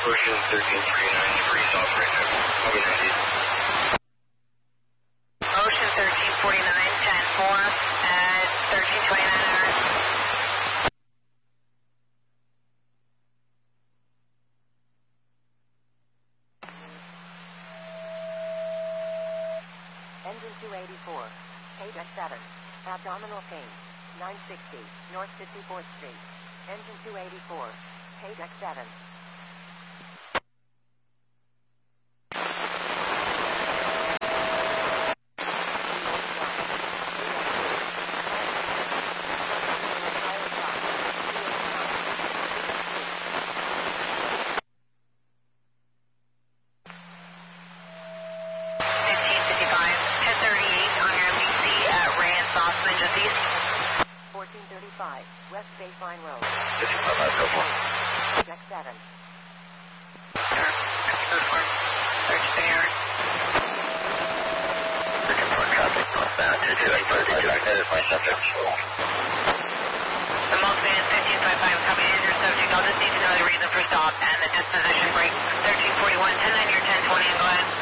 Ocean 1349, freeze off right now. Copy 90. Ocean 1349, 10-4 at 1329 hours. Engine 284, page 7, abdominal pain, 960, North 54th Street. Engine 284, page 7. West Baseline Road. 55, Check 7. Search there. Looking for traffic northbound to 285, identify subject. The most van 1555 coming in your subject. I'll just need to know the reason for stop and the disposition break. 1341, 10-9, you're 1020, and go ahead.